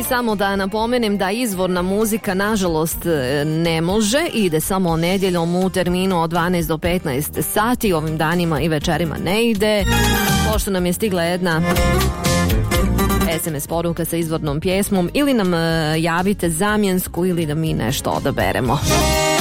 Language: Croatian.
samo da napomenem da izvorna muzika nažalost ne može, ide samo nedjeljom u terminu od 12 do 15 sati, ovim danima i večerima ne ide. Pošto nam je stigla jedna SMS poruka sa izvornom pjesmom, ili nam javite zamjensku ili da mi nešto odaberemo.